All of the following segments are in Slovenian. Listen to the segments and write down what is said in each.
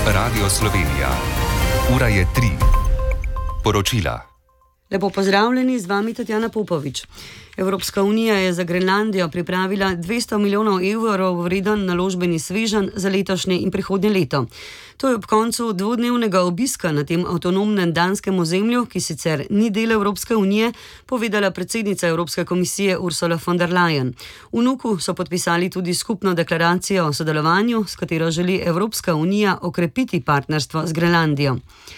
Radio Slovenija. Ura je 3. Poročila. Lepo pozdravljeni, z vami Tatjana Popovič. Evropska unija je za Grenlandijo pripravila 200 milijonov evrov vreden naložbeni sveženj za letošnje in prihodnje leto. To je ob koncu dvodnevnega obiska na tem avtonomnem danskem ozemlju, ki sicer ni del Evropske unije, povedala predsednica Evropske komisije Ursula von der Leyen. V Nuku so podpisali tudi skupno deklaracijo o sodelovanju, s katero želi Evropska unija okrepiti partnerstvo z Grenlandijo.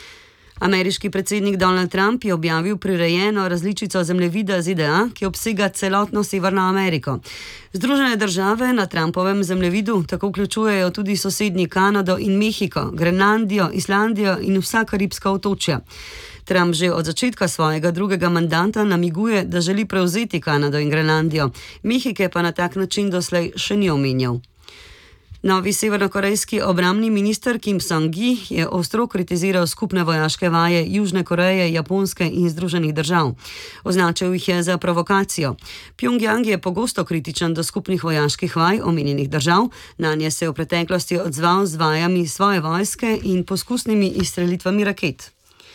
Ameriški predsednik Donald Trump je objavil prirejeno različico zemljevida ZDA, ki obsega celotno Severno Ameriko. Združene države na Trumpovem zemljevidu tako vključujejo tudi sosednji Kanado in Mehiko, Grenlandijo, Islandijo in vsa karibska otočja. Trump že od začetka svojega drugega mandata namiguje, da želi prevzeti Kanado in Grenlandijo, Mehike pa na tak način doslej še ni omenjal. Novi severnokorejski obrambni minister Kim Song-gi je ostro kritiziral skupne vojaške vaje Južne Koreje, Japonske in Združenih držav. Označil jih je za provokacijo. Pjongjang je pogosto kritičen do skupnih vojaških vaj omenjenih držav, nanje se je v preteklosti odzval z vajami svoje vojske in poskusnimi izstrelitvami raket.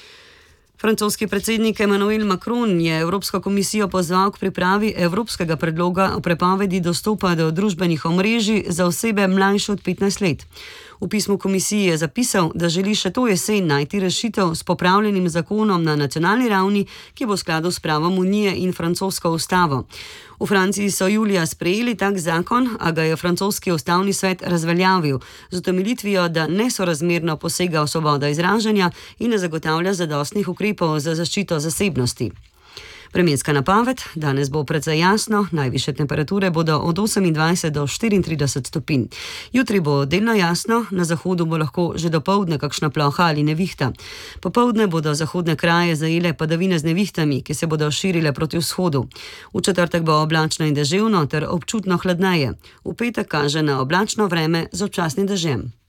Francoski predsednik Emmanuel Macron je Evropsko komisijo pozval k pripravi evropskega predloga o prepovedi dostopa do družbenih omrežij za osebe mlajše od 15 let. V pismu komisiji je zapisal, da želi še to jesen najti rešitev s popravljenim zakonom na nacionalni ravni, ki bo v skladu s pravom Unije in francosko ustavo. V Franciji so julija sprejeli tak zakon, a ga je francoski ustavni svet razveljavil z utemeljitvijo, da nesorazmerno posega v svobodo izražanja in ne zagotavlja zadostnih ukrepov za zaščito zasebnosti. Vremenska napoved: danes bo precej jasno, najvišje temperature bodo od 28 do 34 stopinj. Jutri bo delno jasno, na zahodu bo lahko že dopoldne kakšna ploha ali nevihta. Popoldne bodo zahodne kraje zajele padavine z nevihtami, ki se bodo širile proti vzhodu. V četrtek bo oblačno in deževno ter občutno hladneje. V petek kaže na oblačno vreme z občasnim dežjem.